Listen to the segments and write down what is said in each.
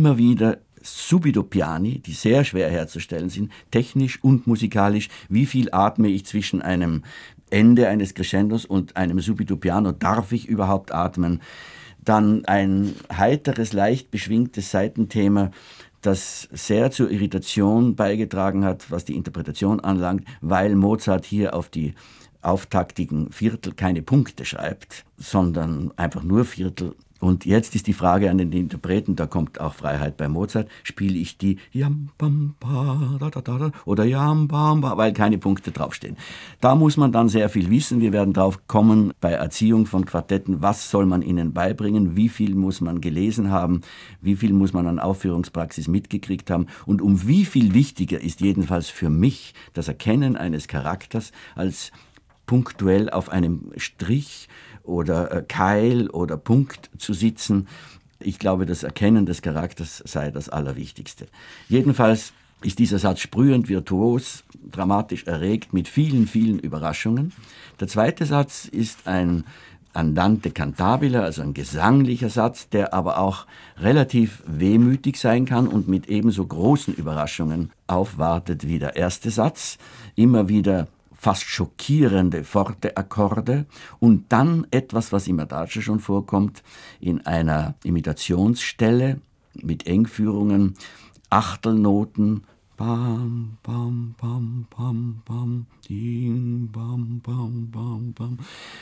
immer wieder Subito piani, die sehr schwer herzustellen sind, technisch und musikalisch. Wie viel atme ich zwischen einem Ende eines Crescendos und einem Subito piano? Darf ich überhaupt atmen? Dann ein heiteres, leicht beschwingtes Saitenthema, das sehr zur Irritation beigetragen hat, was die Interpretation anlangt, weil Mozart hier auf die auftaktigen Viertel keine Punkte schreibt, sondern einfach nur Viertel. Und jetzt ist die Frage an den Interpreten, da kommt auch Freiheit bei Mozart, spiele ich die Jam bam ba da da da oder Jam bam ba, weil keine Punkte draufstehen. Da muss man dann sehr viel wissen. Wir werden drauf kommen bei Erziehung von Quartetten, was soll man ihnen beibringen, wie viel muss man gelesen haben, wie viel muss man an Aufführungspraxis mitgekriegt haben und um wie viel wichtiger ist jedenfalls für mich das Erkennen eines Charakters als punktuell auf einem Strich oder Keil oder Punkt zu sitzen. Ich glaube, das Erkennen des Charakters sei das Allerwichtigste. Jedenfalls ist dieser Satz sprühend, virtuos, dramatisch erregt, mit vielen, vielen Überraschungen. Der zweite Satz ist ein Andante cantabile, also ein gesanglicher Satz, der aber auch relativ wehmütig sein kann und mit ebenso großen Überraschungen aufwartet wie der erste Satz. Immer wieder fast schockierende forte Akkorde und dann etwas, was im Adagio schon vorkommt, in einer Imitationsstelle mit Engführungen, Achtelnoten, bam, bam, bam, bam, bam, ding, bam, bam, bam, bam.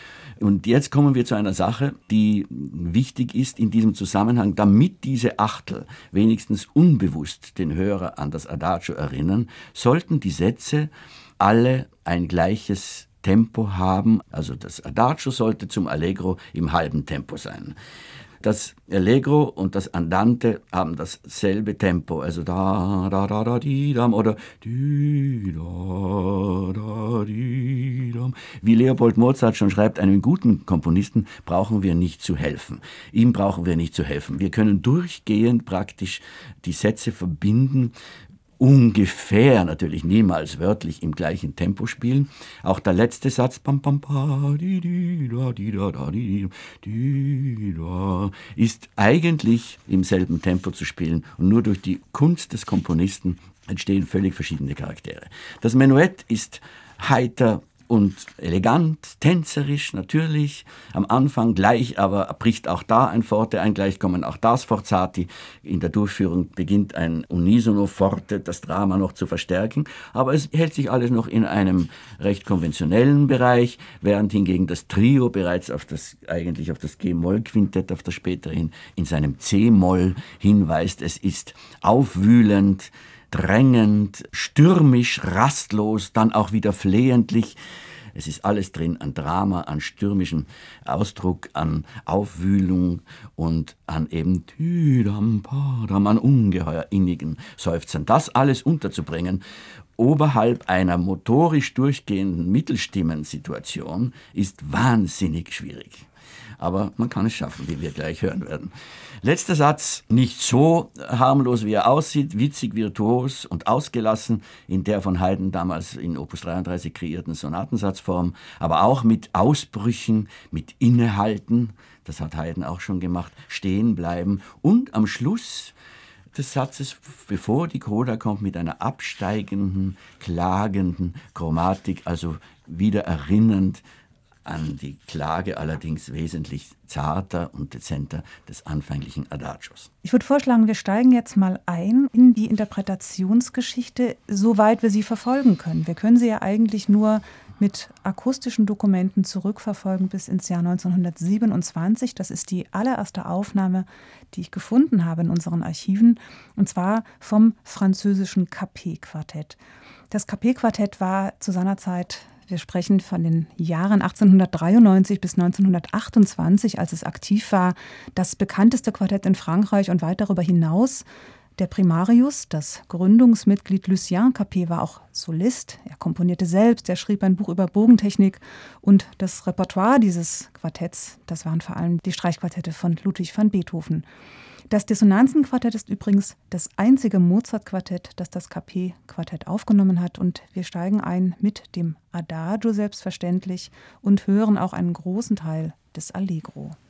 Und jetzt kommen wir zu einer Sache, die wichtig ist in diesem Zusammenhang, damit diese Achtel wenigstens unbewusst den Hörer an das Adagio erinnern, sollten die Sätze alle ein gleiches Tempo haben. Also das Adagio sollte zum Allegro im halben Tempo sein. Das Allegro und das Andante haben dasselbe Tempo, also da, da, da, da, di, dam oder di, da, da, di, dam. Wie Leopold Mozart schon schreibt, einem guten Komponisten brauchen wir nicht zu helfen. Ihm brauchen wir nicht zu helfen. Wir können durchgehend praktisch die Sätze verbinden, ungefähr, natürlich niemals wörtlich im gleichen Tempo spielen. Auch der letzte Satz pam, pam, pa, di, di, da, di, da, da, di, da, ist eigentlich im selben Tempo zu spielen und nur durch die Kunst des Komponisten entstehen völlig verschiedene Charaktere. Das Menuett ist heiter und elegant, tänzerisch natürlich, am Anfang gleich, aber bricht auch da ein Forte ein, gleich kommen auch da Sforzati. In der Durchführung beginnt ein Unisono Forte, das Drama noch zu verstärken, aber es hält sich alles noch in einem recht konventionellen Bereich, während hingegen das Trio bereits eigentlich auf das G-Moll-Quintett, auf das späterhin in seinem C-Moll hinweist. Es ist aufwühlend, drängend, stürmisch, rastlos, dann auch wieder flehentlich. Es ist alles drin an Drama, an stürmischem Ausdruck, an Aufwühlung und an eben an ungeheuer innigen Seufzern. Das alles unterzubringen oberhalb einer motorisch durchgehenden Mittelstimmensituation ist wahnsinnig schwierig. Aber man kann es schaffen, wie wir gleich hören werden. Letzter Satz, nicht so harmlos, wie er aussieht, witzig, virtuos und ausgelassen in der von Haydn damals in Opus 33 kreierten Sonatensatzform, aber auch mit Ausbrüchen, mit Innehalten, das hat Haydn auch schon gemacht, stehen bleiben und am Schluss des Satzes, bevor die Coda kommt, mit einer absteigenden, klagenden Chromatik, also wieder erinnernd an die Klage, allerdings wesentlich zarter und dezenter des anfänglichen Adagios. Ich würde vorschlagen, wir steigen jetzt mal ein in die Interpretationsgeschichte, soweit wir sie verfolgen können. Wir können sie ja eigentlich nur mit akustischen Dokumenten zurückverfolgen bis ins Jahr 1927. Das ist die allererste Aufnahme, die ich gefunden habe in unseren Archiven, und zwar vom französischen Capet-Quartett. Das Capet-Quartett war zu seiner Zeit, wir sprechen von den Jahren 1893 bis 1928, als es aktiv war, das bekannteste Quartett in Frankreich und weit darüber hinaus. Der Primarius, das Gründungsmitglied Lucien Capet, war auch Solist. Er komponierte selbst, er schrieb ein Buch über Bogentechnik und das Repertoire dieses Quartetts, das waren vor allem die Streichquartette von Ludwig van Beethoven. Das Dissonanzenquartett ist übrigens das einzige Mozart-Quartett, das das Capet-Quartett aufgenommen hat. Und wir steigen ein mit dem Adagio selbstverständlich und hören auch einen großen Teil des Allegro.